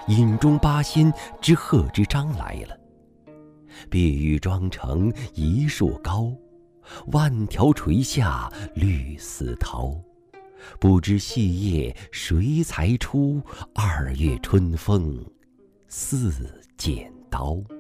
饮中八仙之贺知章来了。碧玉妆成一树高，万条垂下绿丝绦。不知细叶谁裁出，2月春风似剪刀。